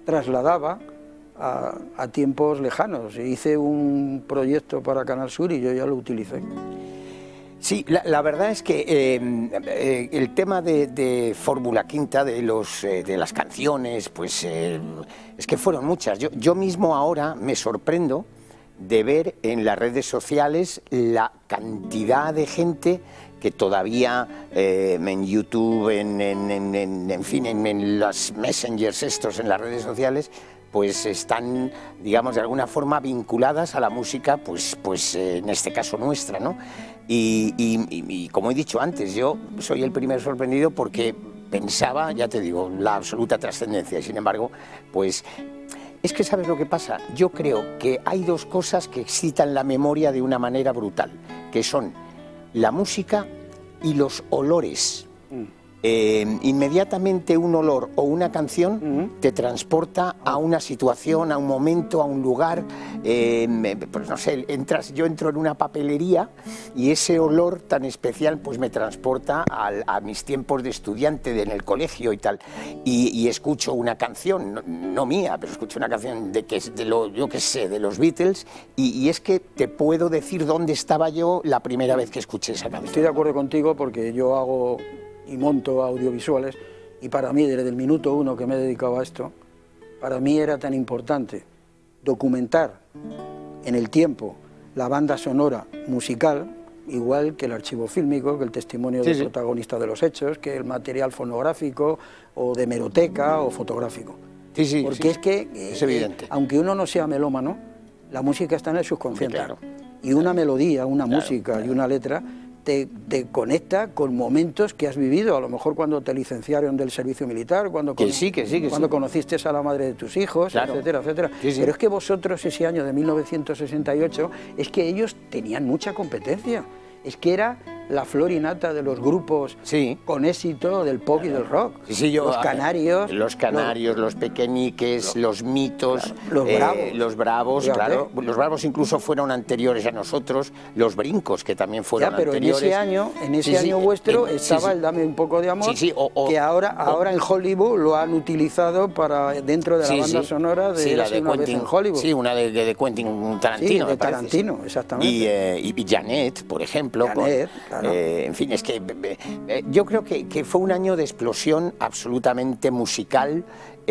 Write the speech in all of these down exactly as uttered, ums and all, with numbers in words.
trasladaba a, a tiempos lejanos. Hice un proyecto para Canal Sur y yo ya lo utilicé. Sí, la, la verdad es que eh, eh, el tema de, de Fórmula Quinta, de, los, eh, de las canciones, pues eh, es que fueron muchas. Yo, yo mismo ahora me sorprendo de ver en las redes sociales la cantidad de gente que todavía eh, en YouTube, en, en, en, en, en fin, en, en los messengers estos, en las redes sociales, pues están, digamos, de alguna forma vinculadas a la música, pues, pues eh, en este caso nuestra, ¿no? Y, y, y, y como he dicho antes, yo soy el primer sorprendido porque pensaba, ya te digo, la absoluta trascendencia, y sin embargo, pues es que ¿sabes lo que pasa? Yo creo que hay dos cosas que excitan la memoria de una manera brutal, que son la música y los olores. Mm. Eh, inmediatamente un olor o una canción uh-huh. te transporta a una situación, a un momento, a un lugar. Eh, pues no sé, entras, yo entro en una papelería y ese olor tan especial pues me transporta a, a mis tiempos de estudiante de, en el colegio y tal. Y, y escucho una canción, no, no mía, pero escucho una canción de que de lo, yo qué sé, de los Beatles, y, y es que te puedo decir dónde estaba yo la primera vez que escuché esa canción. Estoy de acuerdo contigo porque yo hago y monto audiovisuales, y para mí, desde el minuto uno que me he dedicado a esto, para mí era tan importante documentar en el tiempo la banda sonora musical, igual que el archivo fílmico, que el testimonio sí, del sí. protagonista de los hechos, que el material fonográfico, o de hemeroteca, o fotográfico. Sí, sí, Porque sí, es que, es eh, evidente. aunque uno no sea melómano, la música está en el subconsciente. Claro. Y una melodía, una claro, música claro. y una letra Te, te conecta con momentos que has vivido, a lo mejor cuando te licenciaron del servicio militar, cuando, que sí, que sí, que cuando sí. conociste a la madre de tus hijos, claro. etcétera, etcétera. Sí, sí. Pero es que vosotros ese año de mil novecientos sesenta y ocho, es que ellos tenían mucha competencia, es que era la flor y nata de los grupos sí. con éxito del pop y del rock. Sí, sí, yo, los canarios. Los canarios, los, los pequeñiques, los, los mitos, claro, los, eh, bravos. los bravos, Fíjate. claro. Los bravos incluso fueron anteriores a nosotros, los brincos que también fueron ya, pero anteriores. en ese año, en ese sí, año sí, vuestro en, estaba sí, sí. el Dame un poco de amor, sí, sí, o, o, que ahora, o, ahora en Hollywood lo han utilizado para dentro de la sí, banda sí. sonora de, sí, la de una Quentin, vez en Hollywood. Sí, una de, de, de Quentin Tarantino. Sí, de me Tarantino, parece, exactamente. Y, eh, y Janet, por ejemplo. Janet, con, claro. eh, en fin, es que eh, yo creo que, que fue un año de explosión absolutamente musical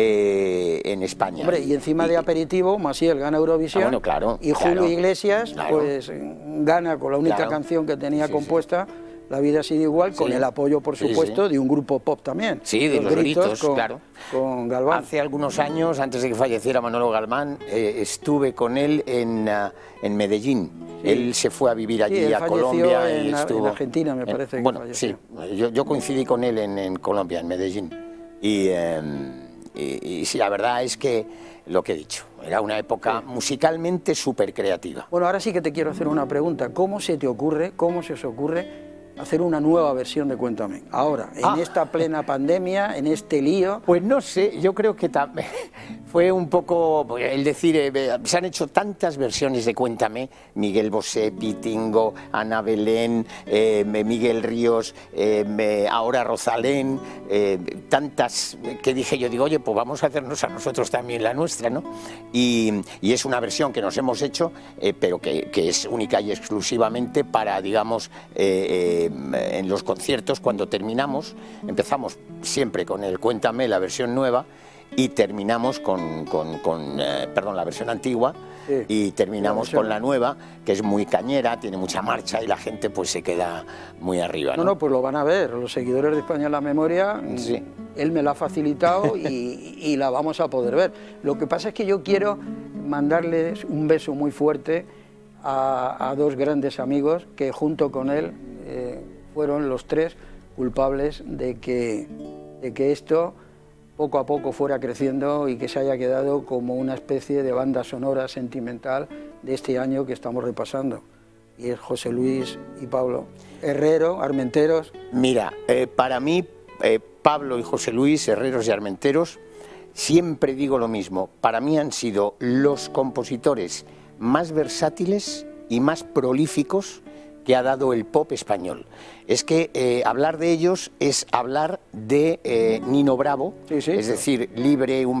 eh, en España. Hombre, y encima y, de aperitivo, Maciel gana Eurovisión, ah, bueno, claro, y Julio claro, Iglesias claro. pues gana con la única claro. canción que tenía sí, compuesta, sí. La vida ha sido igual, con sí. el apoyo, por supuesto, sí, sí. de un grupo pop también. Sí, de los, los gritos, gritos con, claro. Con Galván. Hace algunos años, antes de que falleciera Manolo Galván, eh, estuve con él en, uh, en Medellín. Sí. Él se fue a vivir allí sí, a Colombia. En, y estuvo, en Argentina, me parece. En, bueno, que sí, yo, yo coincidí con él en, en Colombia, en Medellín. Y, eh, y, y sí, la verdad es que lo que he dicho, era una época sí. musicalmente súper creativa. Bueno, ahora sí que te quiero hacer una pregunta. ¿Cómo se te ocurre, cómo se os ocurre hacer una nueva versión de Cuéntame? Ahora, en ah. esta plena pandemia, en este lío... Pues no sé, yo creo que también fue un poco, el decir, eh, se han hecho tantas versiones de Cuéntame, Miguel Bosé, Pitingo, Ana Belén, eh, Miguel Ríos, eh, ahora Rosalén, eh, tantas que dije yo, digo, oye, pues vamos a hacernos a nosotros también la nuestra, ¿no? Y, y es una versión que nos hemos hecho, eh, pero que, que es única y exclusivamente para, digamos, eh, eh, en los conciertos. Cuando terminamos, empezamos siempre con el Cuéntame, la versión nueva, y terminamos con, con, con eh, perdón, la versión antigua, sí, y terminamos la con la nueva, que es muy cañera, tiene mucha marcha y la gente pues se queda muy arriba, ¿no? No, no, pues lo van a ver, los seguidores de España en la Memoria, sí. Él me la ha facilitado y, y la vamos a poder ver. Lo que pasa es que yo quiero mandarles un beso muy fuerte a, a dos grandes amigos que junto con él eh, fueron los tres culpables de que, de que esto poco a poco fuera creciendo y que se haya quedado como una especie de banda sonora sentimental de este año que estamos repasando. Y es José Luis y Pablo Herrero, Armenteros. Mira, eh, para mí, eh, Pablo y José Luis, Herreros y Armenteros, siempre digo lo mismo, para mí han sido los compositores más versátiles y más prolíficos que ha dado el pop español. Es que eh, hablar de ellos es hablar de eh, Nino Bravo, sí, sí, es decir, libre, un